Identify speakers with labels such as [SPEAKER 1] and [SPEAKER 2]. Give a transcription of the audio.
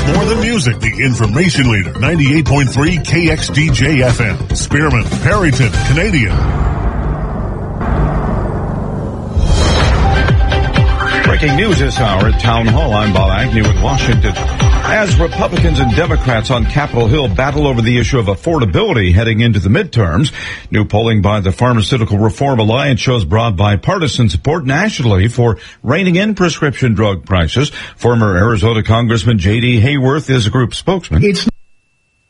[SPEAKER 1] It's more than music. The information leader, 98.3 KXDJ FM. Spearman, Perryton, Canadian.
[SPEAKER 2] Breaking news this hour at Town Hall. I'm Bob Agnew in Washington. As Republicans and Democrats on Capitol Hill battle over the issue of affordability heading into the midterms, new polling by the Pharmaceutical Reform Alliance shows broad bipartisan support nationally for reining in prescription drug prices. Former Arizona Congressman J.D. Hayworth is a group spokesman.
[SPEAKER 3] It's